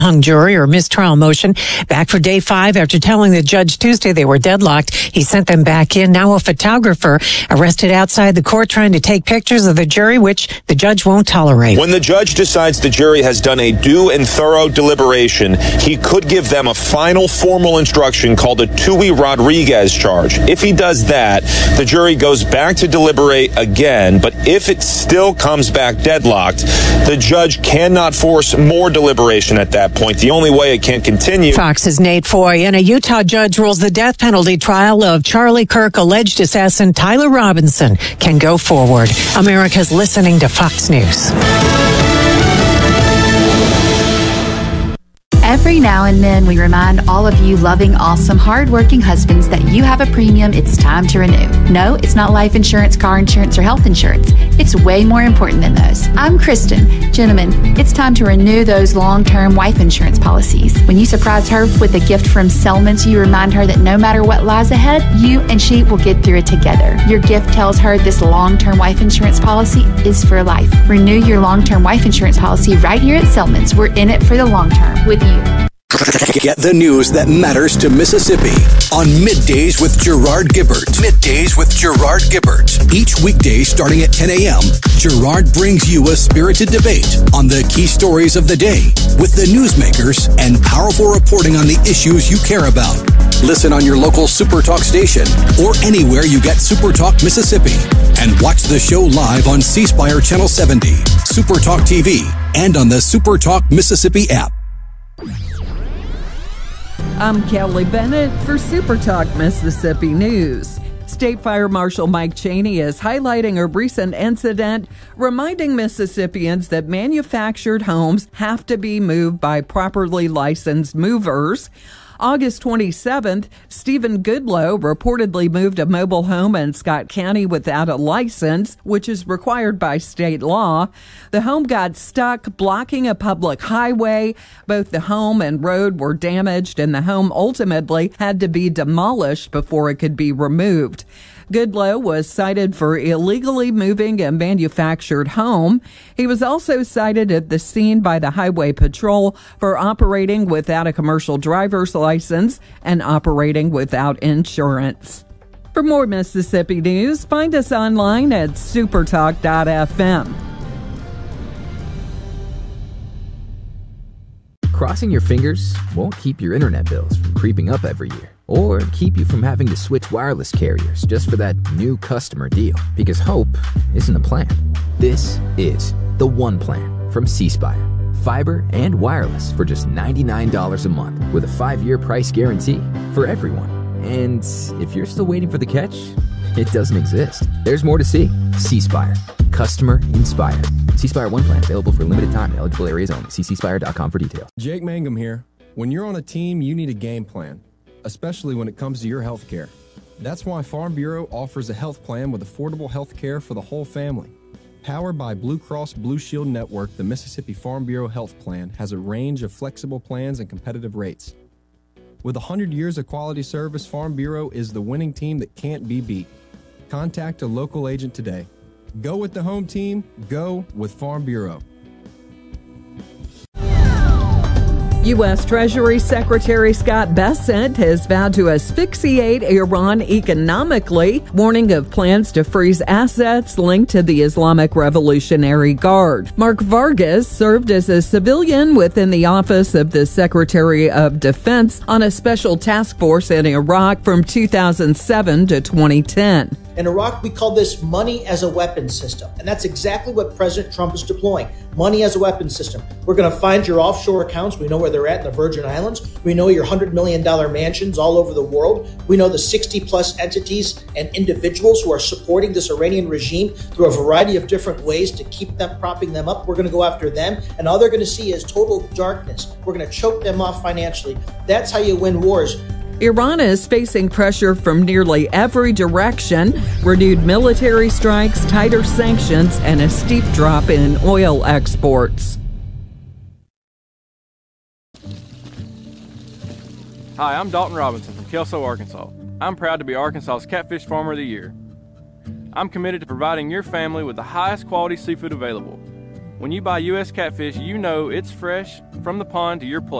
hung jury or mistrial motion back for day 5 after telling the judge Tuesday they were deadlocked. He sent them back in. Now a photographer arrested outside the court trying to take pictures of the jury, which the judge won't tolerate. When the judge decides the jury has done a due and thorough deliberation, he could give them a final formal instruction called a Tui Rodriguez charge. If he does that, the jury goes back to deliberate again. But if it still comes back deadlocked, the judge cannot force more deliberation at that point. The only way it can continue. Fox's Nate Foy. And a Utah judge rules the death penalty trial of Charlie Kirk alleged assassin Tyler Robinson can go forward. America's listening to Fox News. Every now and then, we remind all of you loving, awesome, hardworking husbands that you have a premium it's time to renew. No, it's not life insurance, car insurance, or health insurance. It's way more important than those. I'm Kristen. Gentlemen, it's time to renew those long-term wife insurance policies. When you surprise her with a gift from Selman's, you remind her that no matter what lies ahead, you and she will get through it together. Your gift tells her this long-term wife insurance policy is for life. Renew your long-term wife insurance policy right here at Selman's. We're in it for the long term with you. Get the news that matters to Mississippi on Middays with Gerard Gibbert. Middays with Gerard Gibbert. Each weekday starting at 10 a.m., Gerard brings you a spirited debate on the key stories of the day with the newsmakers and powerful reporting on the issues you care about. Listen on your local SuperTalk station or anywhere you get SuperTalk Mississippi. And watch the show live on C Spire Channel 70, SuperTalk TV, and on the SuperTalk Mississippi app. I'm Kelly Bennett for SuperTalk Mississippi News. State Fire Marshal Mike Cheney is highlighting a recent incident, reminding Mississippians that manufactured homes have to be moved by properly licensed movers. August 27th, Stephen Goodlow reportedly moved a mobile home in Scott County without a license, which is required by state law. The home got stuck blocking a public highway. Both the home and road were damaged, and the home ultimately had to be demolished before it could be removed. Goodlow was cited for illegally moving a manufactured home. He was also cited at the scene by the Highway Patrol for operating without a commercial driver's license and operating without insurance. For more Mississippi news, find us online at supertalk.fm. Crossing your fingers won't keep your internet bills from creeping up every year, or keep you from having to switch wireless carriers just for that new customer deal. Because hope isn't a plan. This is the One Plan from C Spire. Fiber and wireless for just $99 a month with a 5-year price guarantee for everyone. And if you're still waiting for the catch, it doesn't exist. There's more to see. C Spire. Customer inspired. C Spire One Plan available for a limited time in eligible areas only. See cspire.com for details. Jake Mangum here. When you're on a team, you need a game plan, especially when it comes to your health care. That's why Farm Bureau offers a health plan with affordable health care for the whole family. Powered by Blue Cross Blue Shield Network, the Mississippi Farm Bureau Health Plan has a range of flexible plans and competitive rates. With 100 years of quality service, Farm Bureau is the winning team that can't be beat. Contact a local agent today. Go with the home team. Go with Farm Bureau. U.S. Treasury Secretary Scott Bessent has vowed to asphyxiate Iran economically, warning of plans to freeze assets linked to the Islamic Revolutionary Guard. Mark Vargas served as a civilian within the Office of the Secretary of Defense on a special task force in Iraq from 2007 to 2010. In Iraq, we call this money as a weapons system. And that's exactly what President Trump is deploying. Money as a weapons system. We're going to find your offshore accounts. We know where they're at in the Virgin Islands. We know your $100 million mansions all over the world. We know the 60 plus entities and individuals who are supporting this Iranian regime through a variety of different ways to keep them, propping them up. We're going to go after them. And all they're going to see is total darkness. We're going to choke them off financially. That's how you win wars. Iran is facing pressure from nearly every direction, renewed military strikes, tighter sanctions, and a steep drop in oil exports. Hi, I'm Dalton Robinson from Kelso, Arkansas. I'm proud to be Arkansas's Catfish Farmer of the Year. I'm committed to providing your family with the highest quality seafood available. When you buy U.S. catfish, you know it's fresh from the pond to your plate.